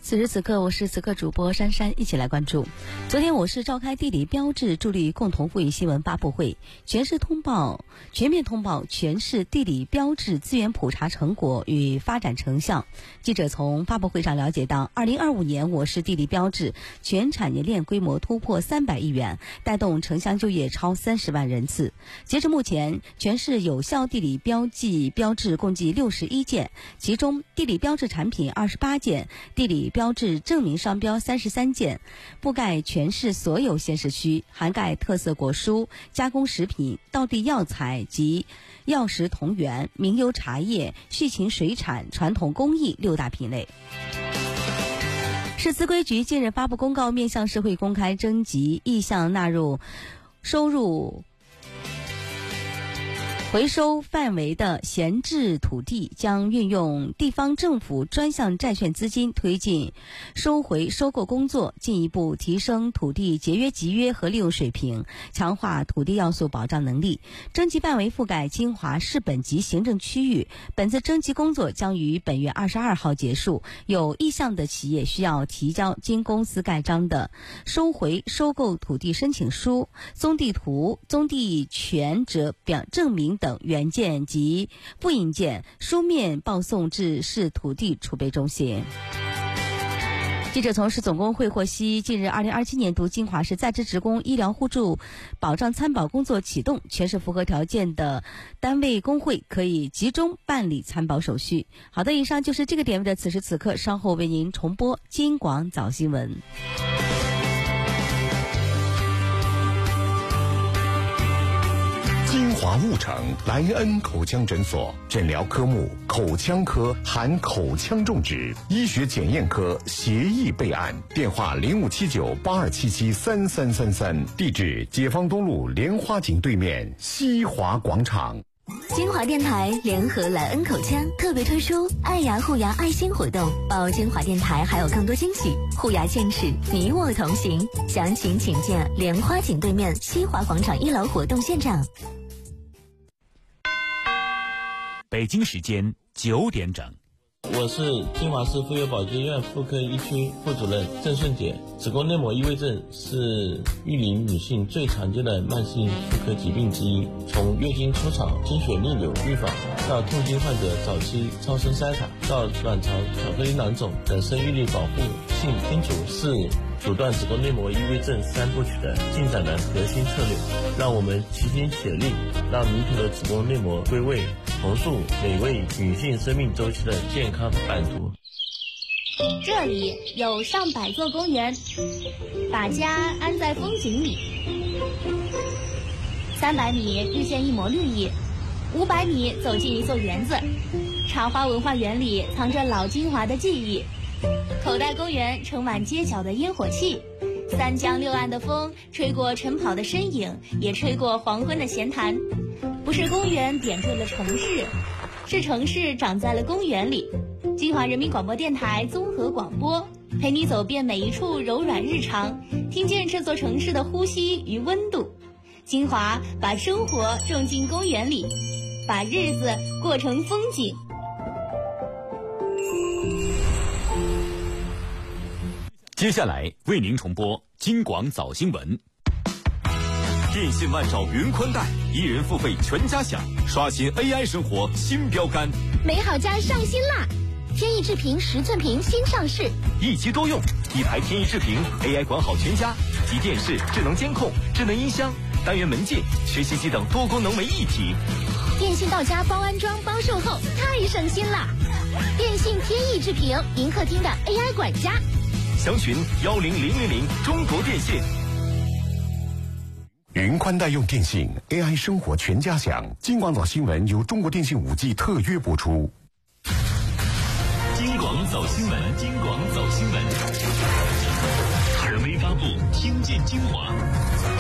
此时此刻，我是此刻主播珊珊，一起来关注。昨天我市召开地理标志助力共同富裕新闻发布会，全面通报全市地理标志资源普查成果与发展成效。记者从发布会上了解到，2025年我市地理标志全产业链规模突破300亿元，带动城乡就业超30万人次。截至目前，全市有效地理标志共计61件，其中地理标志产品28件，地理标志证明商标33件，覆盖全市所有县市区，涵盖特色果蔬、加工食品、道地药材及药食同源、名优茶叶、畜禽水产、传统工艺6大品类。市资规局近日发布公告，面向社会公开征集意向纳入收入回收范围的闲置土地，将运用地方政府专项债券资金推进收回收购工作，进一步提升土地节约集约和利用水平，强化土地要素保障能力。征集范围覆盖金华市本级行政区域。本次征集工作将于本月22号结束，有意向的企业需要提交经公司盖章的收回收购土地申请书、宗地图、宗地权者表证明等原件及复印件，书面报送至市土地储备中心。记者从市总工会获悉，近日2027年度金华市在职职工医疗互助保障参保工作启动，全市符合条件的单位工会可以集中办理参保手续。好的，以上就是这个点位的此时此刻，稍后为您重播金广早新闻。 金华雾城莱恩口腔诊所，诊疗科目口腔科含口腔种植，医学检验科协议备案，电话057982773333，地址解放东路莲花井对面西华广场。 金华电台联合莱恩口腔特别推出爱牙护牙爱心活动，报金华电台还有更多惊喜，护牙健齿，你我同行。详情请见莲花井对面西华广场1楼活动现场。 北京时间9点整。 我是金华市妇幼保健院妇科一区副主任郑顺杰。子宫内膜异位症是育龄女性最常见的慢性妇科疾病之一，从月经初潮、经血逆流预防，到痛经患者早期超声筛查，到卵巢巧克力囊肿等生育力保护性叮嘱，是阻断子宫内膜异位症3部曲的进展的核心策略。让我们齐心协力，让迷途的子宫内膜归位，重塑每位女性生命周期的健康版图。 这里有上百座公园，把家安在风景里。300米日见一抹绿意，500米走进一座园子。茶花文化园里藏着老金华的记忆，口袋公园盛满街角的烟火气。3江6岸的风吹过晨跑的身影，也吹过黄昏的闲谈。不是公园点缀了城市，是城市长在了公园里。金华人民广播电台综合广播，陪你走遍每一处柔软日常，听见这座城市的呼吸与温度。金华把生活种进公园里，把日子过成风景。 接下来为您重播金广早新闻。电信万兆云宽带，1人付费全家享，刷新 AI 生活新标杆。 美好家上新啦！天翼智屏10寸屏新上市， 一机多用，1台天翼智屏 AI 管好全家，集电视、智能监控、智能音箱、单元门禁、学习机等多功能为一体。 电信到家包安装包售后，太省心啦！电信天翼智屏，您客厅的 AI 管家。 详询10000中国电信。 云宽带用电信 AI 生活全家享。金广早新闻由中国电信5G 特约播出。 金广早新闻，金广早新闻，权威发布，听见精华。